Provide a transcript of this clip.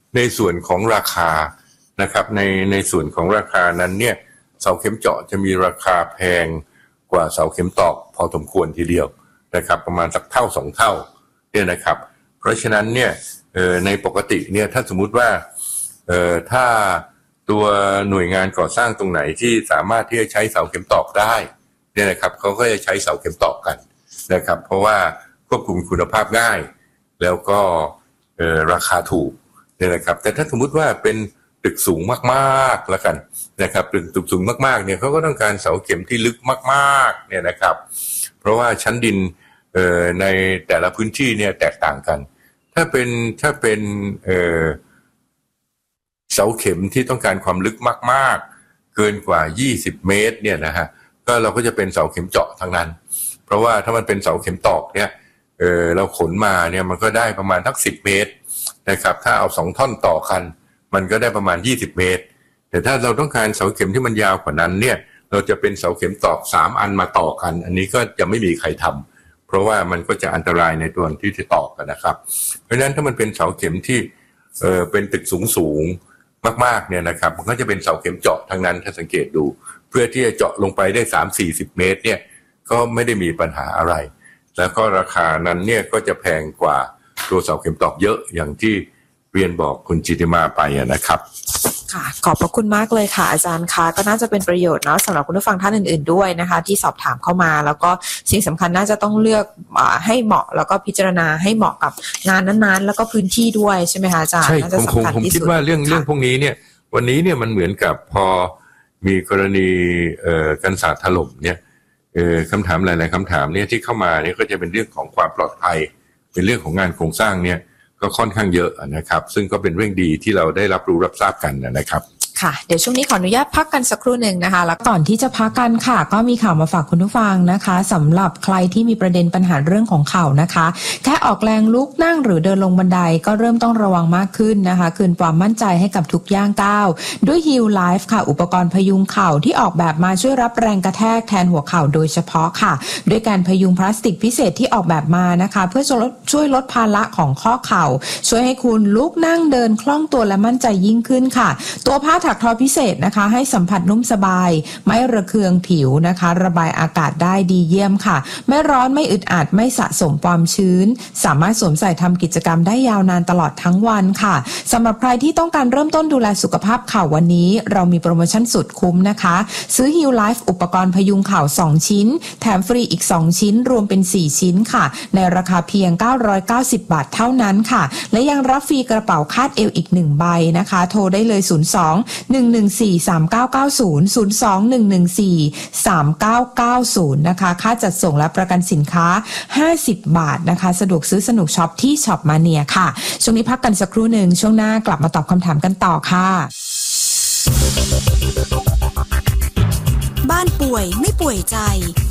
ในส่วนของราคานะครับในส่วนของราคานั้นเนี่ยเสาเข็มเจาะจะมีราคาแพงกว่าเสาเข็มตอกพอสมควรทีเดียวนะครับประมาณสักเท่า2เท่าเนี่ยนะครับเพราะฉะนั้นเนี่ยในปกติเนี่ยถ้าสมมุติว่าถ้าตัวหน่วยงานก่อสร้างตรงไหนที่สามารถที่จะใช้เสาเข็มตอกได้เนี่ยนะครับเขาก็จะใช้เสาเข็มตอกกันนะครับเพราะว่าควบคุมคุณภาพง่ายแล้วก็ราคาถูกเนี่ยนะครับแต่ถ้าสมมุติว่าเป็นตึกสูงมากๆแล้วกันนะครับตึกสูงมากๆเนี่ยเขาก็ต้องการเสาเข็มที่ลึกมากๆเนี่ยนะครับเพราะว่าชั้นดินในแต่ละพื้นที่เนี่ยแตกต่างกันถ้าเป็นเสาเข็มที่ต้องการความลึกมากๆเกินกว่า20เมตรเนี่ยนะฮะก็เราก็จะเป็นเสาเข็มเจาะทั้งนั้นเพราะว่าถ้ามันเป็นเสาเข็มตอกเนี่ยเราขนมาเนี่ยมันก็ได้ประมาณสัก10เมตรนะครับถ้าเอา2ท่อนต่อกันมันก็ได้ประมาณ20เมตรแต่ถ้าเราต้องการเสาเข็มที่มันยาวกว่านั้นเนี่ยเราจะเป็นเสาเข็มตอก3อันมาต่อกันอันนี้ก็จะไม่มีใครทำเพราะว่ามันก็จะอันตรายในตัวที่จะต่อกันนะครับเพราะฉะนั้นถ้ามันเป็นเสาเข็มที่เป็นตึกสูงมากๆเนี่ยนะครับมันก็จะเป็นเสาเข็มเจาะทั้งนั้นถ้าสังเกตดูเพื่อที่จะเจาะลงไปได้3-40เมตรเนี่ยก็ไม่ได้มีปัญหาอะไรแล้วก็ราคานั้นเนี่ยก็จะแพงกว่าตัวเสาเข็มตอกเยอะอย่างที่เรียนบอกคุณจิติมาไปนะครับค่ะขอบพระคุณมากเลยค่ะอาจารย์คะก็น่าจะเป็นประโยชน์เนาะสำหรับคุณผู้ฟังท่านอื่นๆด้วยนะคะที่สอบถามเข้ามาแล้วก็สิ่งสำคัญน่าจะต้องเลือกให้เหมาะแล้วก็พิจารณาให้เหมาะกับงานนั้นๆแล้วก็พื้นที่ด้วยใช่ไหมคะอาจารย์ใช่ผมคิดว่าเรื่องพวกนี้เนี่ยวันนี้เนี่ยมันเหมือนกับพอมีกรณีกันศาสตร์ถล่มเนี่ยคำถามหลายๆคำถามเนี่ยที่เข้ามาเนี่ยก็จะเป็นเรื่องของความปลอดภัยเป็นเรื่องของงานโครงสร้างเนี่ยก็ค่อนข้างเยอะนะครับซึ่งก็เป็นเรื่องดีที่เราได้รับรู้รับทราบกันนะครับค่ะเดี๋ยวช่วงนี้ขออนุญาตพักกันสักครู่หนึ่งนะคะแล้วก่อนที่จะพักกันค่ะก็มีข่าวมาฝากคุณผู้ฟังนะคะสำหรับใครที่มีประเด็นปัญหาเรื่องของเข่านะคะแค่ออกแรงลุกนั่งหรือเดินลงบันไดก็เริ่มต้องระวังมากขึ้นนะคะคืนความมั่นใจให้กับทุกย่างก้าวด้วย Heal Life ค่ะอุปกรณ์พยุงเข่าที่ออกแบบมาช่วยรับแรงกระแทกแทนหัวเข่าโดยเฉพาะค่ะด้วยการพยุงพลาสติกพิเศษที่ออกแบบมานะคะเพื่อช่วยลดภาระของข้อเข่าช่วยให้คุณลุกนั่งเดินคล่องตัวและมั่นใจยิ่งขึ้นค่ะตัวผ้าถักทอพิเศษนะคะให้สัมผัสนุ่มสบายไม่ระเคืองผิวนะคะระบายอากาศได้ดีเยี่ยมค่ะไม่ร้อนไม่อึดอัดไม่สะสมความชื้นสามารถสวมใส่ทำกิจกรรมได้ยาวนานตลอดทั้งวันค่ะสำหรับใครที่ต้องการเริ่มต้นดูแลสุขภาพเข่าวันนี้เรามีโปรโมชั่นสุดคุ้มนะคะซื้อ Heal Life อุปกรณ์พยุงเข่า2ชิ้นแถมฟรีอีก2ชิ้นรวมเป็น4ชิ้นค่ะในราคาเพียง990 บาทเท่านั้นค่ะและยังรับฟรีกระเป๋าคาดเอวอีก1ใบนะคะโทรได้เลย02-114-3990 นะคะค่าจัดส่งและประกันสินค้า50 บาทนะคะสะดวกซื้อสนุกช็อปที่ช็อปมาเนียค่ะช่วงนี้พักกันสักครู่หนึ่งช่วงหน้ากลับมาตอบคำถามกันต่อค่ะบ้านป่วยไม่ป่วยใจ